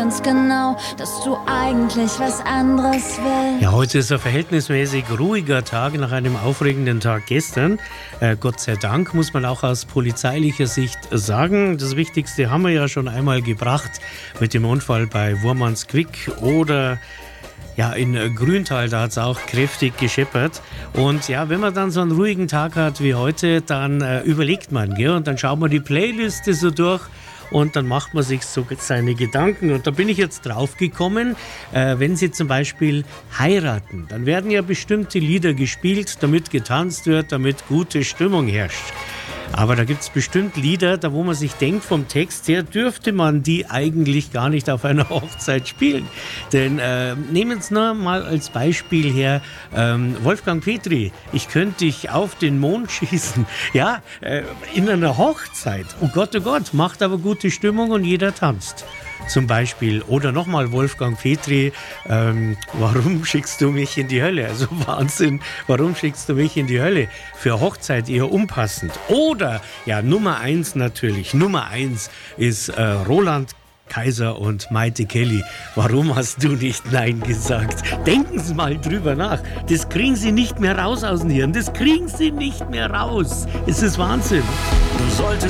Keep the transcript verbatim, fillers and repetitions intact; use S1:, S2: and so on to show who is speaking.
S1: ganz genau, dass du eigentlich was anderes willst.
S2: Ja, heute ist ein verhältnismäßig ruhiger Tag nach einem aufregenden Tag gestern. Äh, Gott sei Dank, muss man auch aus polizeilicher Sicht sagen. Das Wichtigste haben wir ja schon einmal gebracht mit dem Unfall bei Wurmansquick oder ja, in Grüntal, da hat es auch kräftig gescheppert. Und ja, wenn man dann so einen ruhigen Tag hat wie heute, dann äh, überlegt man, gell? Und dann schaut man die Playliste so durch und dann macht man sich so seine Gedanken. Und da bin ich jetzt drauf gekommen, äh, wenn Sie zum Beispiel heiraten, dann werden ja bestimmte Lieder gespielt, damit getanzt wird, damit gute Stimmung herrscht. Aber da gibt es bestimmt Lieder, da wo man sich denkt, vom Text her dürfte man die eigentlich gar nicht auf einer Hochzeit spielen. Denn äh, nehmen Sie nur mal als Beispiel her ähm, Wolfgang Petri, ich könnte dich auf den Mond schießen. Ja, äh, in einer Hochzeit. Oh Gott, oh Gott, macht aber gute Stimmung und jeder tanzt. Zum Beispiel. Oder nochmal Wolfgang Petri, ähm, warum schickst du mich in die Hölle? Also Wahnsinn, warum schickst du mich in die Hölle? Für Hochzeit eher unpassend. Oder, ja, Nummer eins natürlich, Nummer eins ist äh, Roland Kaiser und Maite Kelly. Warum hast du nicht Nein gesagt? Denken Sie mal drüber nach. Das kriegen Sie nicht mehr raus aus dem Hirn. Das kriegen Sie nicht mehr raus. Es ist Wahnsinn.
S3: Du solltest